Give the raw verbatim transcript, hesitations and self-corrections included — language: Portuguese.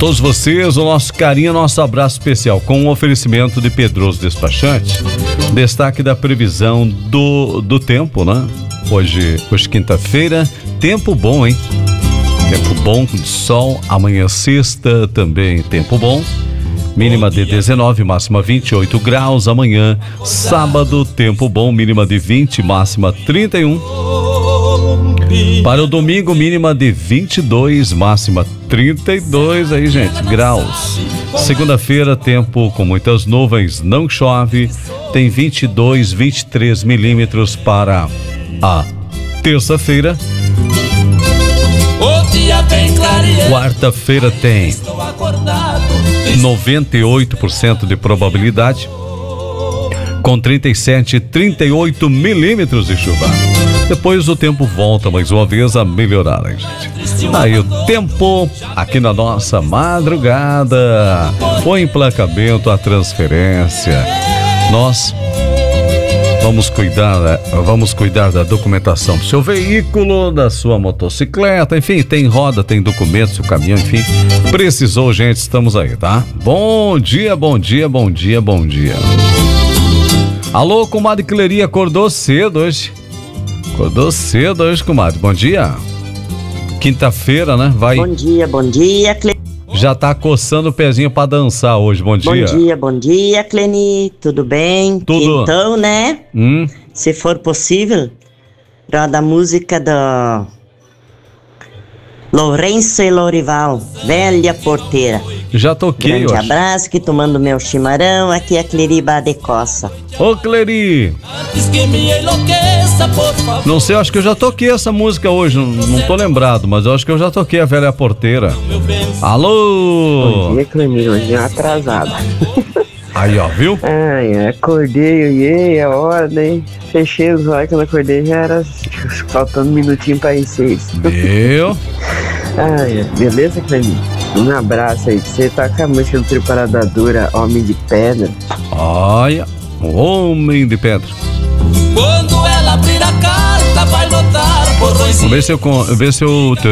todos vocês, o nosso carinho, nosso abraço especial com o oferecimento de Pedroso Despachante. Destaque da previsão do, do tempo, né? Hoje, hoje quinta-feira, tempo bom, hein? Tempo bom, de sol. Amanhã sexta também tempo bom. Mínima de dezenove, máxima vinte e oito graus. Amanhã, sábado, tempo bom, mínima de vinte, máxima trinta e um. Para o domingo, mínima de vinte e dois, máxima trinta e dois aí, gente, graus. Segunda-feira, tempo com muitas nuvens, não chove. Tem vinte e dois, vinte e três milímetros para a terça-feira. Quarta-feira tem noventa e oito por cento de probabilidade, com trinta e sete, trinta e oito milímetros de chuva. Depois o tempo volta mais uma vez a melhorar, hein, gente? Aí o tempo aqui na nossa madrugada, o emplacamento, a transferência. Nós vamos cuidar, vamos cuidar da documentação do seu veículo, da sua motocicleta, enfim, tem roda, tem documento, seu caminhão, enfim. Precisou, gente, estamos aí, tá? Bom dia, bom dia, bom dia, bom dia. Alô, comadre Cleri, acordou cedo hoje. Acordou cedo hoje, comadre. Bom dia. Quinta-feira, né? Vai. Bom dia, bom dia, Cleni. Já tá coçando o pezinho pra dançar hoje. Bom dia. Bom dia, bom dia, Cleni. Tudo bem? Tudo. Então, né? Hum. Se for possível, roda a música do Lourenço e Lorival, Velha Porteira. Já toquei Grande hoje. abraço, que tomando meu chimarrão. Aqui é a Cleri Badecossa. Ô, Cleri. Não sei, eu acho que eu já toquei essa música hoje. Não, não tô lembrado, mas eu acho que eu já toquei a Velha Porteira. Alô. Bom dia, Clemi. Hoje é atrasado. Aí, ó, viu? Ai, acordei, olhei a hora, né? Fechei os olhos quando acordei, já era faltando um minutinho pra ir seis. Viu? Ai, beleza, Clemi? Um abraço aí. Você toca a música do Preparada Dura, Homem de Pedra. Olha, o Homem de Pedra. Quando ela abrir a carta, vai notar porrões. Vamos ver se eu, ver se eu